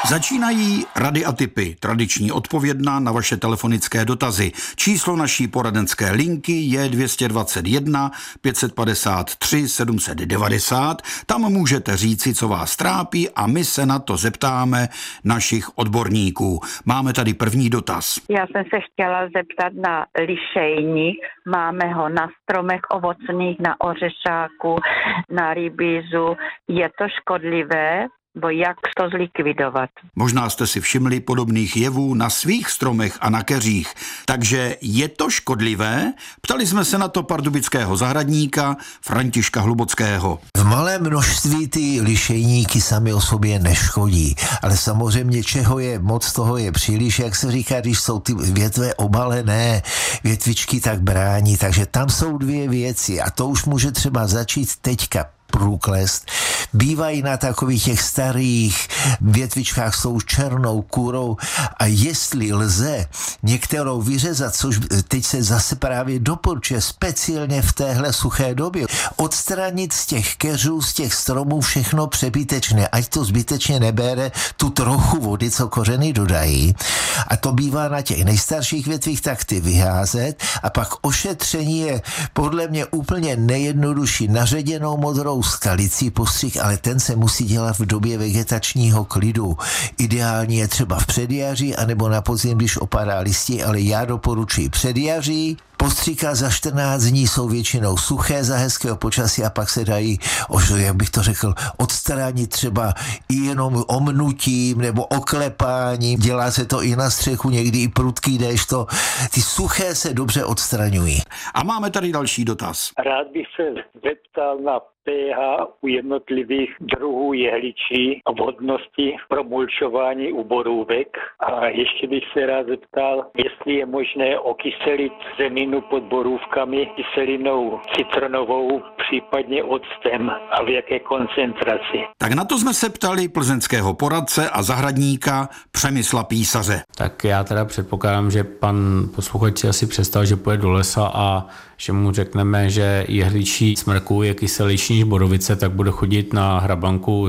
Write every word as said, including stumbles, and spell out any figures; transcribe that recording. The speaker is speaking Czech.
Začínají rady a tipy, tradiční odpovědna na vaše telefonické dotazy. Číslo naší poradenské linky je dvě stě dvacet jedna pět set padesát tři sedm set devadesát. Tam můžete říci, co vás trápí, a my se na to zeptáme našich odborníků. Máme tady první dotaz. Já jsem se chtěla zeptat na lišejník. Máme ho na stromech ovocných, na ořešáku, na rybízu. Je to škodlivé? Bo jak to zlikvidovat? Možná jste si všimli podobných jevů na svých stromech a na keřích. Takže je to škodlivé? Ptali jsme se na to pardubického zahradníka Františka Hlubockého. V malém množství ty lišejníky sami o sobě neškodí, ale samozřejmě čeho je moc, toho je příliš, jak se říká, když jsou ty větve obalené, větvičky tak brání, takže tam jsou dvě věci a to už může třeba začít teďka průklest. Bývají na takových těch starých větvičkách s tou černou kůrou a jestli lze některou vyřezat, což teď se zase právě doporučuje speciálně v téhle suché době, odstranit z těch keřů, z těch stromů všechno přebytečné, ať to zbytečně nebere tu trochu vody, co kořeny dodají. A to bývá na těch nejstarších větvích, tak ty vyházet a pak ošetření je podle mě úplně nejjednodušší. Naředěnou modrou skalicí postřih, ale ten se musí dělat v době vegetačního klidu. Ideální je třeba v předjaří anebo na podzim, když opadá listí, ale já doporučuji předjaří. Postříka za čtrnáct dní jsou většinou suché za hezkého počasí a pak se dají, jak bych to řekl, odstranit třeba i jenom omnutím nebo oklepáním. Dělá se to i na střechu, někdy i prudký déšť, to ty suché se dobře odstraňují. A máme tady další dotaz. Rád bych se zeptal na pH u jednotlivých druhů jehličí a vhodnosti pro mulčování u borůvek. A ještě bych se rád zeptal, jestli je možné okyselit zeminu pod borůvkami kyselinou citronovou, případně octem, a v jaké koncentraci. Tak na to jsme se ptali plzeňského poradce a zahradníka Přemysla Písaře. Tak já teda předpokládám, že pan posluchač si asi představil, že půjde do lesa a že mu řekneme, že jehličí smrku je kyselější než borovice, tak bude chodit na hrabanku